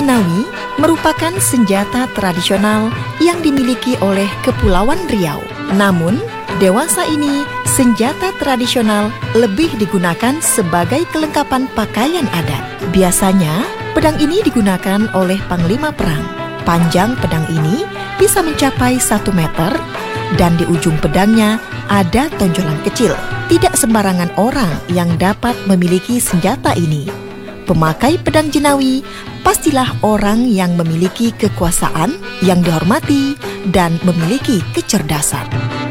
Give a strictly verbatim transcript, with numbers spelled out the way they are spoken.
jenawi merupakan senjata tradisional yang dimiliki oleh Kepulauan Riau. Namun, dewasa ini senjata tradisional lebih digunakan sebagai kelengkapan pakaian adat. Biasanya, pedang ini digunakan oleh panglima perang. Panjang pedang ini bisa mencapai satu meter dan di ujung pedangnya ada tonjolan kecil. Tidak sembarangan orang yang dapat memiliki senjata ini. Pemakai pedang jenawi pastilah orang yang memiliki kekuasaan, yang dihormati, dan memiliki kecerdasan.